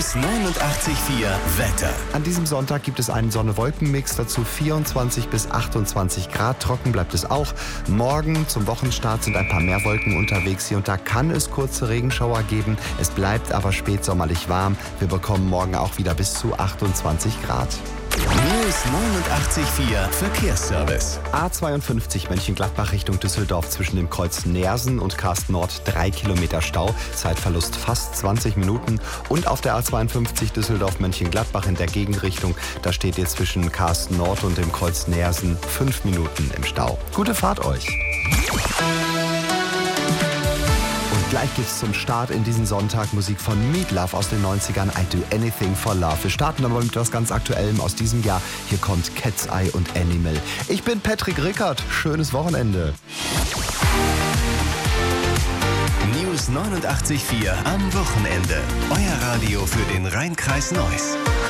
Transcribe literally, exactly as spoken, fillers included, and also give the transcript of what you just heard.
News neunundachtzig Komma vier Wetter. An diesem Sonntag gibt es einen Sonne-Wolken-Mix, dazu vierundzwanzig bis achtundzwanzig Grad. Trocken bleibt es auch. Morgen zum Wochenstart sind ein paar mehr Wolken unterwegs. Hier und da kann es kurze Regenschauer geben. Es bleibt aber spätsommerlich warm. Wir bekommen morgen auch wieder bis zu achtundzwanzig Grad. News neunundachtzig Komma vier Verkehrsservice. A zweiundfünfzig Mönchengladbach Richtung Düsseldorf zwischen dem Kreuz Neersen und Karsten Nord drei Kilometer Stau. Zeitverlust fast zwanzig Minuten. Und auf der A zweiundfünfzig Düsseldorf Mönchengladbach in der Gegenrichtung. Da steht ihr zwischen Karsten Nord und dem Kreuz Neersen fünf Minuten im Stau. Gute Fahrt euch. Gleich geht's zum Start in diesen Sonntag. Musik von Meat Love aus den neunzigern. I Do Anything for Love. Wir starten aber mit etwas ganz Aktuellem aus diesem Jahr. Hier kommt Cat's Eye und Animal. Ich bin Patrick Rickert. Schönes Wochenende. News neunundachtzig Komma vier am Wochenende. Euer Radio für den Rhein-Kreis Neuss.